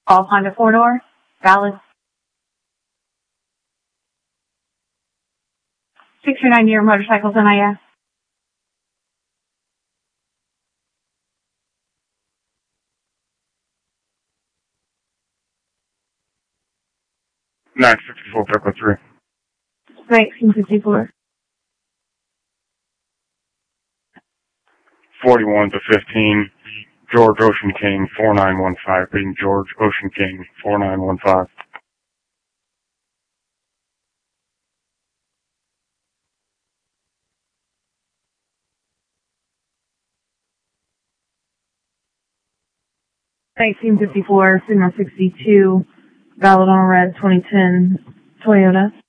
All Honda 4-door. Valid. 639 motorcycles NIS. Nine 64 Pepper 3. 1954. 41 to 15. George Ocean King 4915. Being George Ocean King 4915. Signal 62, valid on red 2010 Toyota.